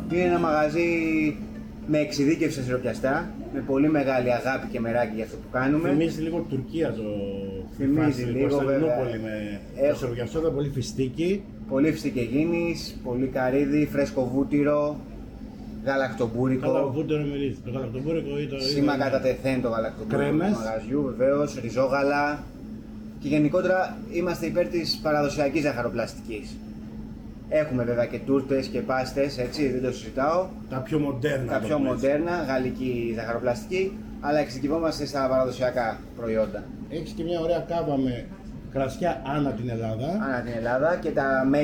Είναι ένα μαγαζί με εξειδίκευση σε σιροπιαστά, με πολύ μεγάλη αγάπη και μεράκι για αυτό που κάνουμε. Θυμίζει λίγο Τουρκία Θυμίζει λίγο, βέβαια. Με το σιροπιαστό, πολύ φιστίκι. Πολύ φιστικεγίνης, πολύ καρύδι, φρέσκο βούτυρο, γαλακτομπούρικο. Βούτυρο μυρίζει. Το γαλακτομπούρικο ή το. Σήμα κατά τεθέν το γαλακτομπούρικο του μαγαζιού, βεβαίως, ριζόγαλα. Και γενικότερα είμαστε υπέρ της παραδοσιακής ζαχαροπλαστικής. Έχουμε βέβαια και τούρτες και πάστες, έτσι, δεν το συζητάω. Τα πιο μοντέρνα. Τα πιο μοντέρνα, γαλλική ζαχαροπλαστική, αλλά εξειδικευόμαστε στα παραδοσιακά προϊόντα. Έχεις και μια ωραία κάβα με κρασιά ανά την Ελλάδα. Ανά την Ελλάδα και τα